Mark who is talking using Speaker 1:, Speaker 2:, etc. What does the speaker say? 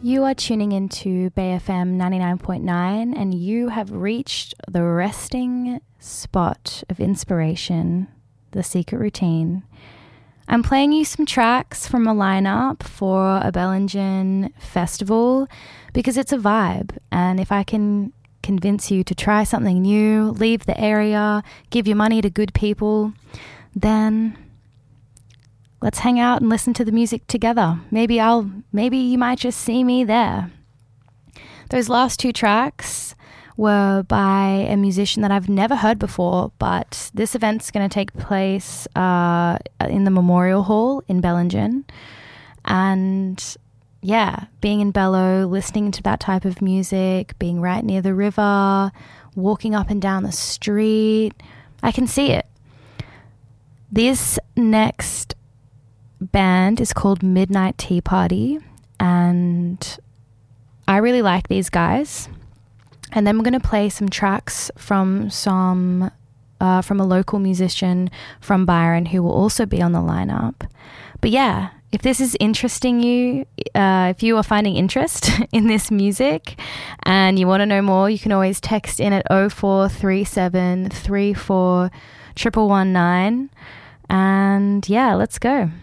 Speaker 1: You are tuning into Bay FM 99.9 and you have reached the resting spot of inspiration, the secret routine. I'm playing you some tracks from a lineup for a Bellingen festival because it's a vibe, and if I can convince you to try something new, leave the area, give your money to good people, then let's hang out and listen to the music together. Maybe you might just see me there. Those last two tracks were by a musician that I've never heard before, but this event's going to take place in the Memorial Hall in Bellingen. And yeah, being in Bello, listening to that type of music, being right near the river, walking up and down the street, I can see it. This next band is called Midnight Tea Party, and I really like these guys. And then we're going to play some tracks from a local musician from Byron who will also be on the lineup. But yeah, if this is interesting you, if you are finding interest in this music and you want to know more, you can always text in at 0437 34 119. And yeah, let's go.